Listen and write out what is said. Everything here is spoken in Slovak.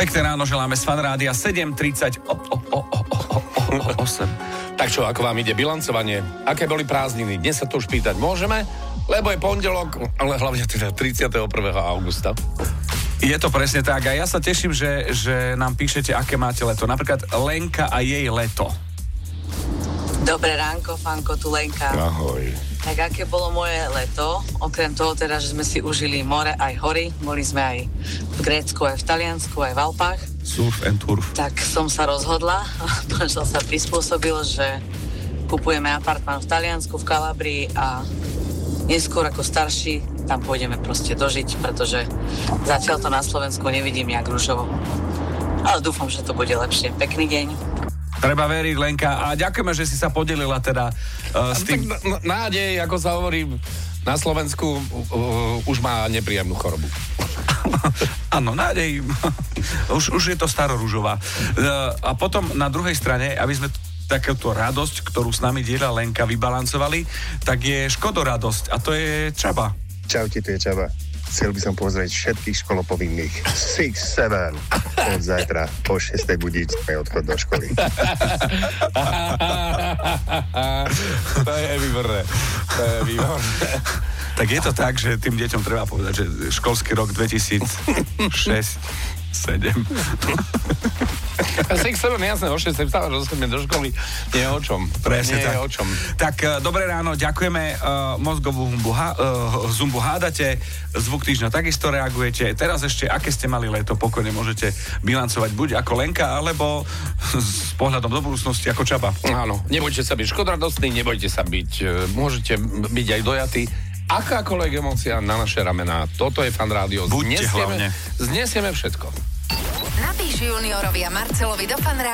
Pekné ráno želáme z Fanrádia 7:38. Tak čo, ako vám ide bilancovanie? Aké boli prázdniny? Dnes sa to už pýtať môžeme, lebo je pondelok, ale hlavne teda 31. augusta. Je to presne tak a ja sa teším, že nám píšete, aké máte leto. Napríklad Lenka a jej leto. Dobré ránko, Fanko, tu Lenka. Ahoj. Tak aké bolo moje leto? Okrem toho teda, že sme si užili more aj hory. Boli sme aj v Grécku, aj v Taliansku, aj v Alpách. Surf and turf. Tak som sa rozhodla, manžel sa prispôsobil, že kupujeme apartmán v Taliansku, v Kalabrii a neskôr ako starší tam pôjdeme proste dožiť, pretože zatiaľ to na Slovensku nevidím jak ružovo. Ale dúfam, že to bude lepšie. Pekný deň. Treba veriť, Lenka. A ďakujeme, že si sa podelila teda s tým. Tak nádej, ako sa hovorí, na Slovensku už má nepríjemnú chorobu. Áno, nádej. Už je to starorúžová. A potom na druhej strane, aby sme takúto radosť, ktorú s nami diela Lenka, vybalancovali, tak je škodoradosť. A to je Čaba. Čaute, tu je Čaba. Chcel by som pozrieť všetkých školopovinných 6-7 od zajtra po 6. budíčme odchod do školy. To je výborné. Tak je to tak, že tým deťom treba povedať, že školský rok 2006-2007. 6-7, jasné, o 6 vstávaš do 7 do školy, nie je o čom. Presne nie tak. je o čom. Tak dobré ráno, ďakujeme, mozgovú zumbu hádate, zvuk týždňa takisto reagujete. Teraz ešte, aké ste mali leto, pokojne môžete bilancovať buď ako Lenka, alebo s pohľadom do budúcnosti ako Čaba. Áno, nebojte sa byť škodradostný, nebojte sa byť, môžete byť aj dojatí. Akákoľvek emócia na naše ramená, toto je Fan Rádio. Buďte hlavne. Znesieme všetko. Napíš Juniorovi a Marcelovi do Fan Rádia.